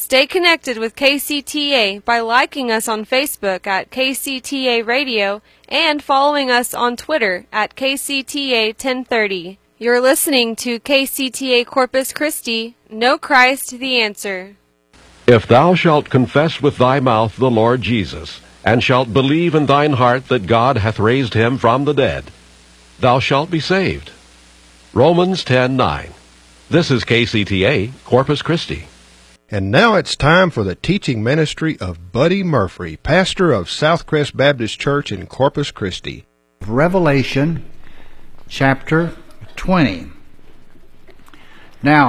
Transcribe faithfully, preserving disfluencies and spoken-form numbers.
Stay connected with K C T A by liking us on Facebook at K C T A Radio and following us on Twitter at K C T A ten thirty. You're listening to K C T A Corpus Christi. Know Christ the answer. If thou shalt confess with thy mouth the Lord Jesus, and shalt believe in thine heart that God hath raised him from the dead, thou shalt be saved. Romans ten nine. This is K C T A Corpus Christi. And now it's time for the teaching ministry of Buddy Murphy, pastor of Southcrest Baptist Church in Corpus Christi. Revelation chapter twenty. Now,